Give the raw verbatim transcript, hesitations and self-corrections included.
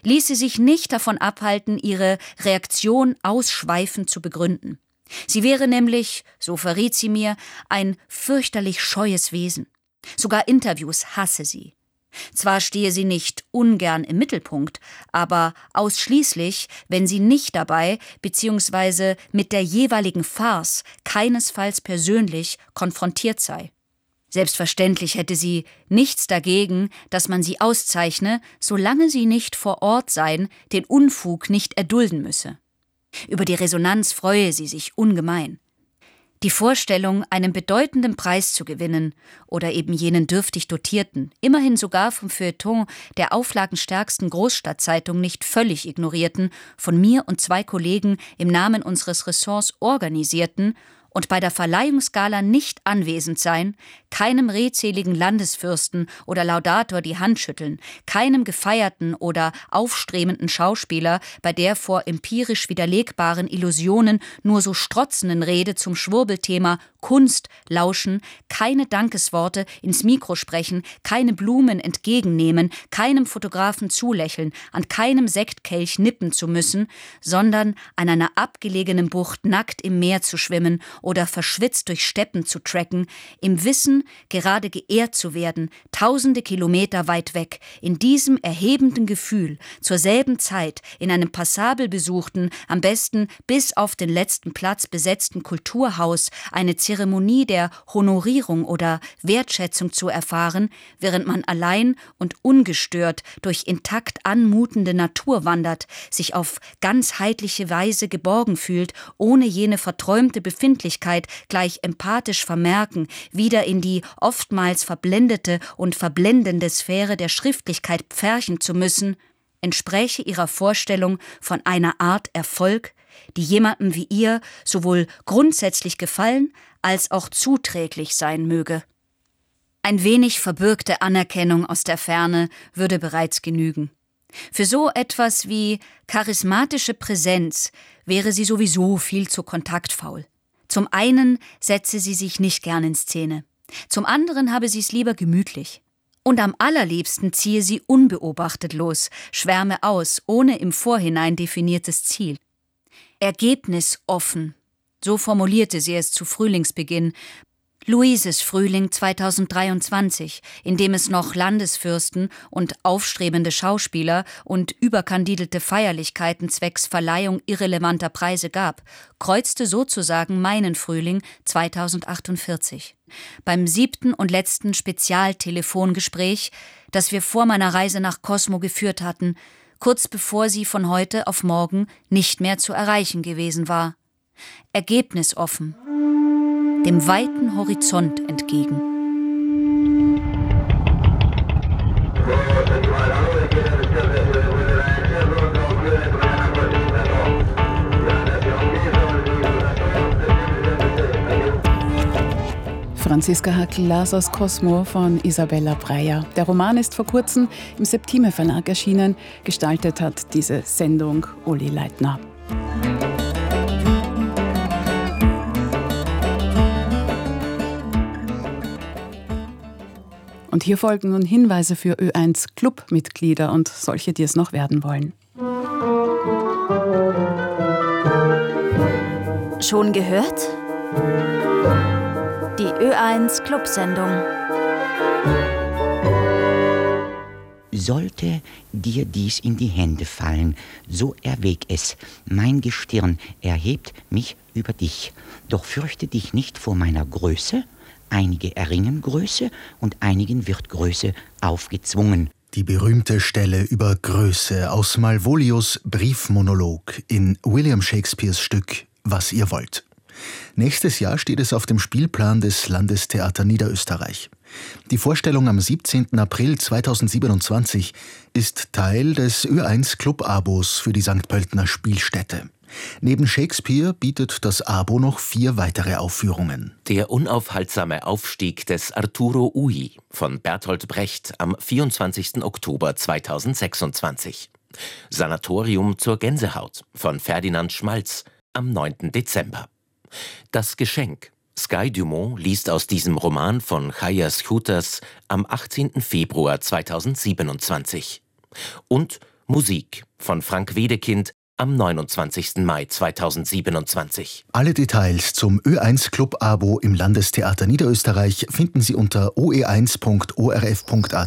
ließ sie sich nicht davon abhalten, ihre Reaktion ausschweifend zu begründen. Sie wäre nämlich, so verriet sie mir, ein fürchterlich scheues Wesen. Sogar Interviews hasse sie. Zwar stehe sie nicht ungern im Mittelpunkt, aber ausschließlich, wenn sie nicht dabei bzw. mit der jeweiligen Farce keinesfalls persönlich konfrontiert sei. Selbstverständlich hätte sie nichts dagegen, dass man sie auszeichne, solange sie nicht vor Ort sein, den Unfug nicht erdulden müsse. Über die Resonanz freue sie sich ungemein. Die Vorstellung, einen bedeutenden Preis zu gewinnen oder eben jenen dürftig dotierten, immerhin sogar vom Feuilleton der auflagenstärksten Großstadtzeitung nicht völlig ignorierten, von mir und zwei Kollegen im Namen unseres Ressorts organisierten und bei der Verleihungsgala nicht anwesend sein, keinem redseligen Landesfürsten oder Laudator die Hand schütteln, keinem gefeierten oder aufstrebenden Schauspieler bei der vor empirisch widerlegbaren Illusionen nur so strotzenden Rede zum Schwurbelthema Kunst lauschen, keine Dankesworte ins Mikro sprechen, keine Blumen entgegennehmen, keinem Fotografen zulächeln, an keinem Sektkelch nippen zu müssen, sondern an einer abgelegenen Bucht nackt im Meer zu schwimmen oder verschwitzt durch Steppen zu trekken, im Wissen, gerade geehrt zu werden, tausende Kilometer weit weg, in diesem erhebenden Gefühl, zur selben Zeit in einem passabel besuchten, am besten bis auf den letzten Platz besetzten Kulturhaus eine Zeremonie der Honorierung oder Wertschätzung zu erfahren, während man allein und ungestört durch intakt anmutende Natur wandert, sich auf ganzheitliche Weise geborgen fühlt, ohne jene verträumte Befindlichkeit gleich empathisch vermerken, wieder in die oftmals verblendete und verblendende Sphäre der Schriftlichkeit pferchen zu müssen, entspräche ihrer Vorstellung von einer Art Erfolg, die jemandem wie ihr sowohl grundsätzlich gefallen als auch zuträglich sein möge. Ein wenig verbürgte Anerkennung aus der Ferne würde bereits genügen. Für so etwas wie charismatische Präsenz wäre sie sowieso viel zu kontaktfaul. Zum einen setze sie sich nicht gern in Szene, zum anderen habe sie es lieber gemütlich. Und am allerliebsten ziehe sie unbeobachtet los, schwärme aus, ohne im Vorhinein definiertes Ziel. Ergebnisoffen, so formulierte sie es zu Frühlingsbeginn, Luises Frühling zweitausenddreiundzwanzig, in dem es noch Landesfürsten und aufstrebende Schauspieler und überkandidelte Feierlichkeiten zwecks Verleihung irrelevanter Preise gab, kreuzte sozusagen meinen Frühling zweitausendachtundvierzig. Beim siebten und letzten Spezialtelefongespräch, das wir vor meiner Reise nach Cosmo geführt hatten, kurz bevor sie von heute auf morgen nicht mehr zu erreichen gewesen war. Ergebnisoffen, dem weiten Horizont entgegen. Franziska Hackl las aus Cosmo von Isabella Breyer. Der Roman ist vor kurzem im Septime Verlag erschienen. Gestaltet hat diese Sendung Uli Leitner. Und hier folgen nun Hinweise für Ö eins Clubmitglieder und solche, die es noch werden wollen. Schon gehört? Die Ö eins Clubsendung. Sollte dir dies in die Hände fallen, so erwäg es. Mein Gestirn erhebt mich über dich. Doch fürchte dich nicht vor meiner Größe. Einige erringen Größe und einigen wird Größe aufgezwungen. Die berühmte Stelle über Größe aus Malvolios Briefmonolog in William Shakespeares Stück Was ihr wollt. Nächstes Jahr steht es auf dem Spielplan des Landestheater Niederösterreich. Die Vorstellung am siebzehnten April zweitausendsiebenundzwanzig ist Teil des Ö eins Club-Abos für die Sankt Pöltener Spielstätte. Neben Shakespeare bietet das Abo noch vier weitere Aufführungen. Der unaufhaltsame Aufstieg des Arturo Ui von Bertolt Brecht am vierundzwanzigsten Oktober zweitausendsechsundzwanzig. Sanatorium zur Gänsehaut von Ferdinand Schmalz am neunten Dezember. Das Geschenk. Sky Dumont liest aus diesem Roman von Chaya Schuters am achtzehnten Februar zweitausendsiebenundzwanzig. Und Musik von Frank Wedekind am neunundzwanzigsten Mai zweitausendsiebenundzwanzig. Alle Details zum Ö eins Club Abo im Landestheater Niederösterreich finden Sie unter o e eins punkt o r f punkt a